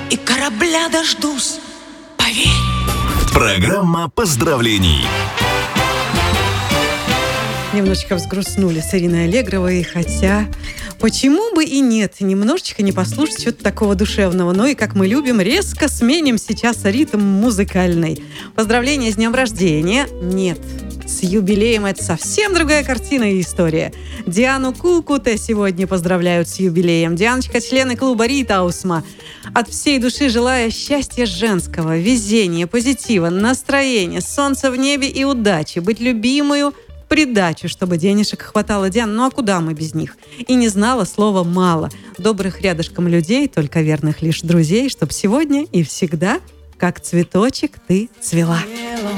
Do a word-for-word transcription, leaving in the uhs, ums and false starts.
и корабля дождусь, поверь. Программа поздравлений. Немножечко взгрустнули с Ириной Аллегровой, хотя почему бы и нет, немножечко не послушать чего-то такого душевного. Ну и, как мы любим, резко сменим сейчас ритм музыкальный. Поздравления с днем рождения? Нет. С юбилеем это совсем другая картина и история. Диану Кукуте сегодня поздравляют с юбилеем. Дианочка, члены клуба Ритаусма. От всей души желаю счастья женского, везения, позитива, настроения, солнца в небе и удачи. Быть любимою в придачу, чтобы денежек хватало. Диан, ну а куда мы без них? И не знала слова «мало». Добрых рядышком людей, только верных лишь друзей, чтоб сегодня и всегда, как цветочек, ты цвела.